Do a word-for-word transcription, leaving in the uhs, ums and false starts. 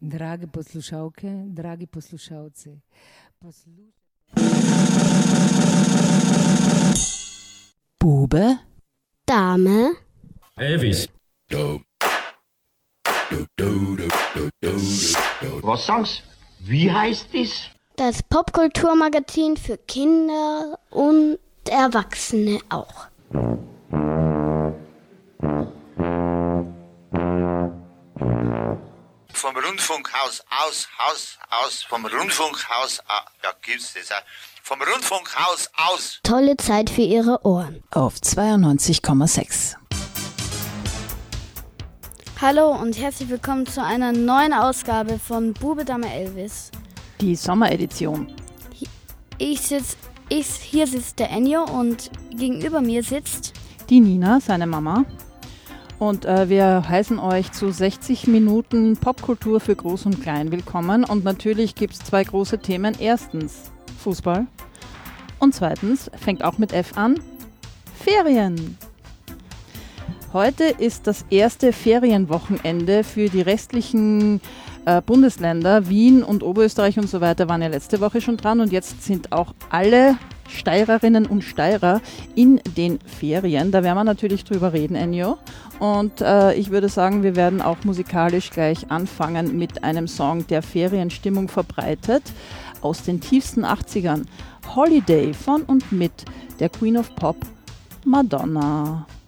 Drage poslušalke, dragi poslušalci. Poslu... Bube, Dame, Elvis. Was sagst? Wie heißt es? das Popkulturmagazin für Kinder und Erwachsene auch. Vom Rundfunkhaus aus, Haus, aus, vom Rundfunkhaus, ah, ja, gibt's das auch. Vom Rundfunkhaus aus. Tolle Zeit für Ihre Ohren. auf zweiundneunzig Komma sechs. Hallo und herzlich willkommen zu einer neuen Ausgabe von Bube, Dame, Elvis. Die Sommeredition. Ich sitz, ich, hier sitzt der Ennio und gegenüber mir sitzt... Die Nina, seine Mama. Und äh, wir heißen euch zu sechzig Minuten Popkultur für Groß und Klein willkommen. Und natürlich gibt es zwei große Themen. Erstens Fußball. Und zweitens, fängt auch mit F an, Ferien. Heute ist das erste Ferienwochenende für die restlichen äh, Bundesländer. Wien und Oberösterreich und so weiter waren ja letzte Woche schon dran. Und jetzt sind auch alle Steirerinnen und Steirer in den Ferien. Da werden wir natürlich drüber reden, Ennio. Und äh, ich würde sagen, wir werden auch musikalisch gleich anfangen mit einem Song, der Ferienstimmung verbreitet, aus den tiefsten achtzigern. Holiday von und mit der Queen of Pop, Madonna.